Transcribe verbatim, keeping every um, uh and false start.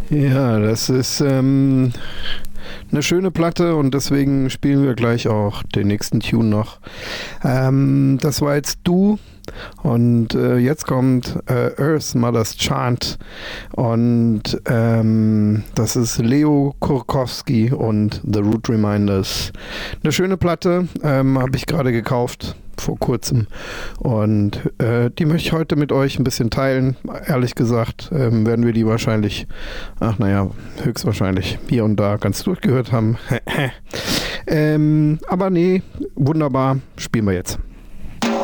Ja, das ist ähm, eine schöne Platte und deswegen spielen wir gleich auch den nächsten Tune noch. Ähm, das war jetzt Du und äh, jetzt kommt äh, Earth Mother's Chant und ähm, das ist Leo Kurkowski und The Root Reminders. Eine schöne Platte, ähm, habe ich gerade gekauft vor kurzem und äh, die möchte ich heute mit euch ein bisschen teilen. Ehrlich gesagt ähm, werden wir die wahrscheinlich, ach naja, höchstwahrscheinlich hier und da ganz durchgehört haben. ähm, aber nee, wunderbar, spielen wir jetzt.